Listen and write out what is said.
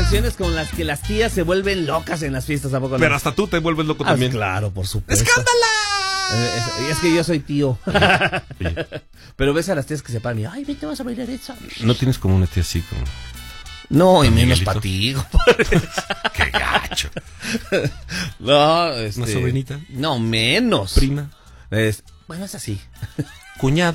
canciones con las que las tías se vuelven locas en las fiestas, ¿a poco no? Pero hasta tú te vuelves loco también. Claro, por supuesto. ¡Escándala! Es que yo soy tío. Pero ves a las tías que se paran y, ay, vete, vas a bailar eso. ¿No tienes como una tía así como... No, y menos Miguelito? para ti. ¡Qué gacho! No, ¿Una sobrinita? No, menos. ¿Prima? Bueno, es así. ¿Cuñada?